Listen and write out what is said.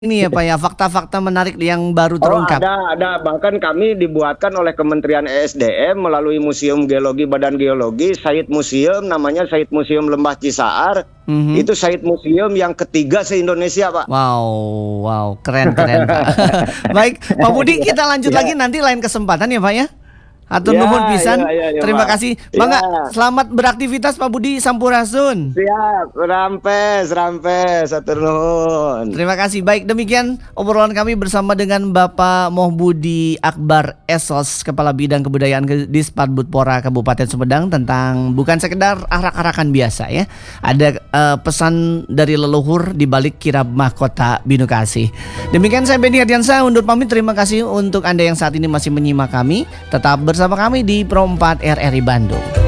Ini ya Pak ya, fakta-fakta menarik yang baru Oh, terungkap. ada. Bahkan kami dibuatkan oleh Kementerian ESDM melalui Museum Geologi Badan Geologi, Site Museum, namanya Site Museum Lembah Cisaar. Itu Site Museum yang ketiga se-Indonesia, Pak. Wow, keren Pak. Baik, Pak Budi, kita lanjut lagi nanti lain kesempatan ya Pak ya. Atur nuhun pisan. Terima Pak. kasih. Mangga, selamat beraktivitas Pak Budi Sampurasun. Siap, rampes, atur nuhun. Terima kasih. Baik, demikian obrolan kami bersama dengan Bapak Mohbudi Akbar Esos, Kepala Bidang Kebudayaan Dispardbudpora Kabupaten Sumedang, tentang bukan sekedar arak-arakan biasa ya. Ada pesan dari leluhur di balik kirab mahkota Binukasi. Demikian saya Benny Ardiansyah undur pamit. Terima kasih untuk Anda yang saat ini masih menyimak kami. Tetap bersama kami di Pro 4 RRI Bandung.